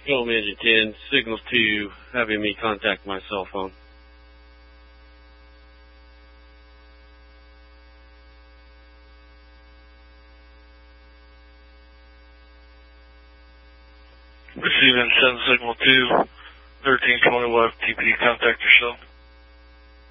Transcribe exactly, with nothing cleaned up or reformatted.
Go Engine ten, signals two, having me contact my cell phone. Receiving seven signal two, thirteen twenty left, T P, contact yourself.